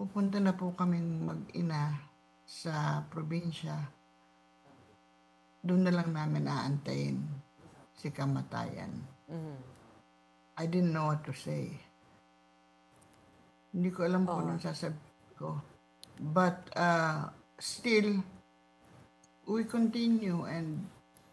pupunta na po kaming mag-ina sa probinsya, doon na lang namin aantayin si kamatayan. I didn't know what to say. Hindi ko alam kung anong sasabihin ko. But still, we continue and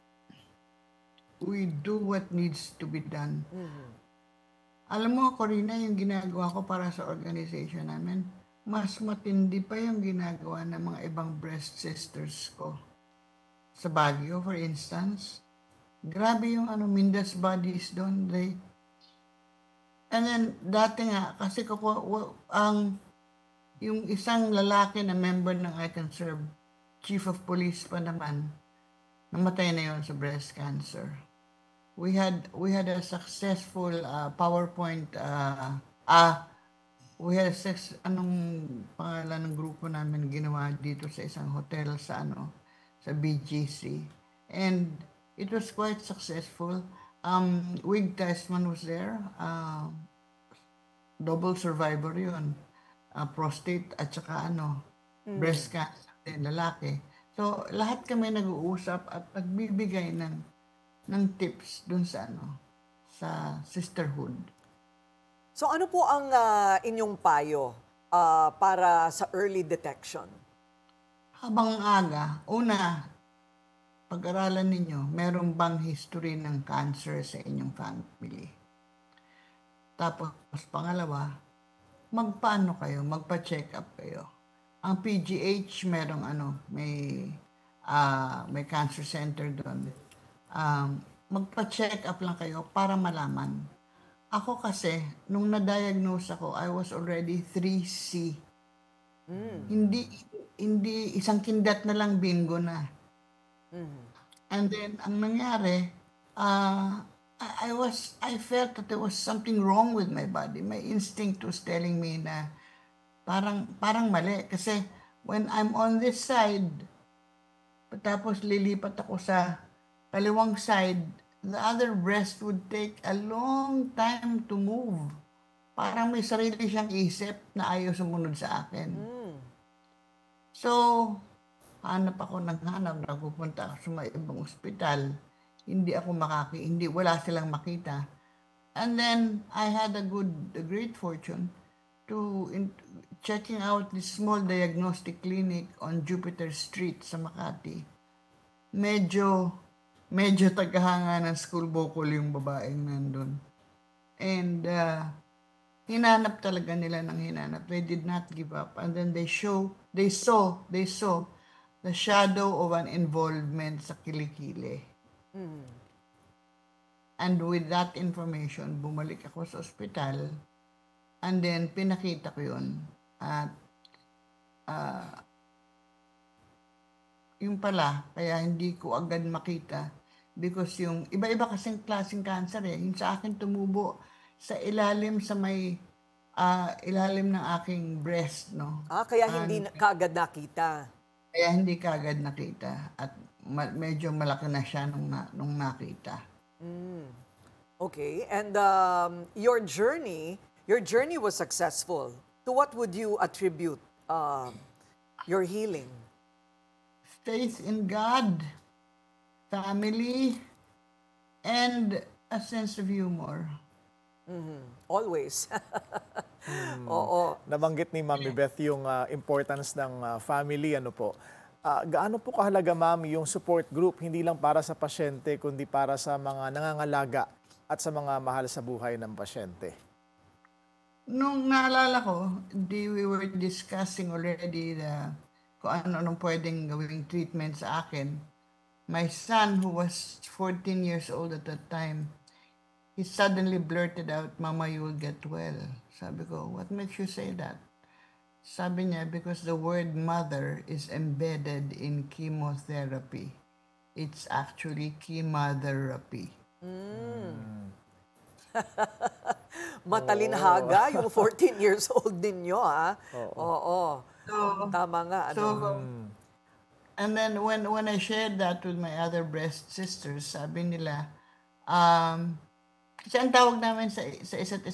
we do what needs to be done. Alam mo, Corina, yung ginagawa ko para sa organization namin, mas matindi pa yung ginagawa ng mga ibang breast sisters ko. Sa Baguio, for instance, grabe yung Mindas Bodies doon. And then, dati nga, kasi yung isang lalaki na member ng I Can Serve, chief of police pa naman, namatay na yon sa breast cancer. We had a successful PowerPoint, we had anong pangalan ng grupo namin ginawa dito sa isang hotel sa BGC. And it was quite successful. Wig Testman was there. Double survivor yun. Prostate at saka breast cancer din, lalaki. So, lahat kami nag-uusap at nagbibigay ng tips dun sa sa sisterhood. So ano po ang inyong payo para sa early detection? Habang aga, una, pag-aralan ninyo, meron bang history ng cancer sa inyong family? Tapos, pangalawa, magpa-check up kayo. Ang PGH, merong may cancer center doon. Magpa-check up lang kayo para malaman. Ako kasi, nung na-diagnose ako, I was already 3C. Hindi isang kindat na lang bingo na. And then, ang nangyari, I felt that there was something wrong with my body. My instinct was telling me na parang mali. Kasi when I'm on this side, tapos lilipat ako sa kaliwang side, the other breast would take a long time to move. Parang may sarili siyang isip na ayaw sumunod sa akin. So, hanap ako ng hanap, nagpupunta ako sa may ibang ospital. Wala silang makita. And then, I had a great fortune to checking out this small diagnostic clinic on Jupiter Street sa Makati. Medyo tagahanga ng school vocal yung babaeng nandun. And hinanap talaga nila ng hinanap. They did not give up. And then they saw the shadow of an involvement sa kilikili. And with that information, bumalik ako sa ospital. And then, pinakita ko yun. At yung pala, kaya hindi ko agad makita. Because yung iba-iba kasing klaseng cancer yung sa akin tumubo sa ilalim ng aking breast, no? Kaya hindi kaagad nakita. Kaya hindi kaagad nakita. At medyo malaki na siya nung nakita. Okay, and your journey was successful. To what would you attribute your healing? Faith in God, family, and a sense of humor. Always. Oo. Nabanggit ni Mami Beth yung importance ng family. Gaano po kahalaga, Ma'am, yung support group, hindi lang para sa pasyente, kundi para sa mga nangangalaga at sa mga mahal sa buhay ng pasyente? Nung naalala ko, we were discussing already kung ano pwedeng gawing treatment sa akin. My son, who was 14 years old at that time, he suddenly blurted out, "Mama, you will get well." Sabi ko, "What makes you say that?" Sabi niya, "Because the word mother is embedded in chemotherapy. It's actually chemotherapy." Matalinhaga yung 14 years old ninyo, ha? Oo. Tama nga. And then when I shared that with my other breast sisters, sabi nila, kasi ang tawag namin sa isa't